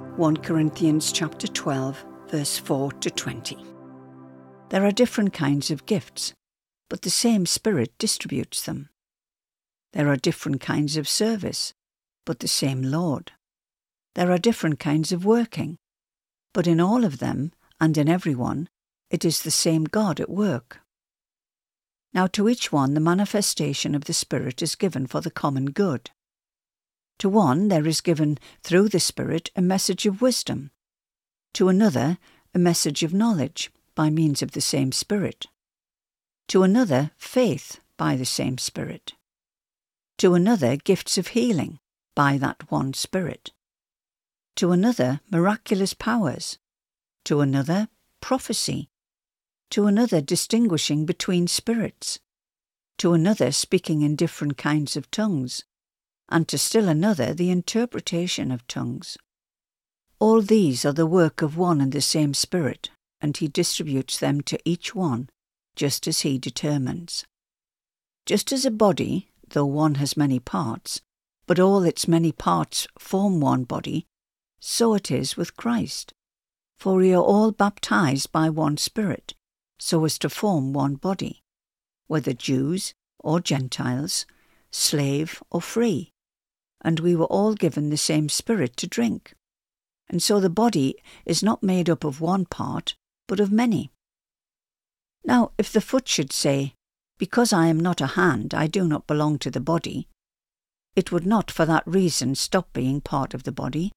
1 Corinthians chapter 12, verse 4 to 20. There are different kinds of gifts, but the same Spirit distributes them. There are different kinds of service, but the same Lord. There are different kinds of working, but in all of them and in everyone, it is the same God at work. Now to each one the manifestation of the Spirit is given for the common good. To one there is given through the Spirit a message of wisdom, to another a message of knowledge by means of the same Spirit, to another faith by the same Spirit, to another gifts of healing by that one Spirit, to another miraculous powers, to another prophecy, to another distinguishing between spirits, to another speaking in different kinds of tongues, and to still another the interpretation of tongues. All these are the work of one and the same Spirit, and he distributes them to each one, just as he determines. Just as a body, though one has many parts, but all its many parts form one body, so it is with Christ. For we are all baptized by one Spirit, so as to form one body, whether Jews or Gentiles, slave or free, and we were all given the same Spirit to drink. And so the body is not made up of one part, but of many. Now, if the foot should say, "Because I am not a hand, I do not belong to the body," it would not for that reason stop being part of the body.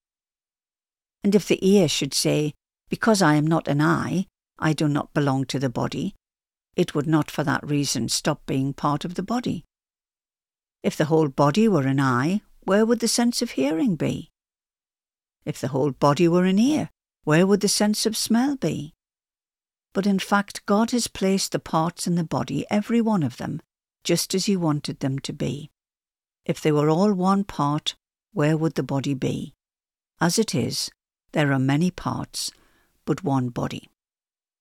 And if the ear should say, "Because I am not an eye, I do not belong to the body," it would not for that reason stop being part of the body. If the whole body were an eye, where would the sense of hearing be? If the whole body were an ear, where would the sense of smell be? But in fact, God has placed the parts in the body, every one of them, just as he wanted them to be. If they were all one part, where would the body be? As it is, there are many parts, but one body.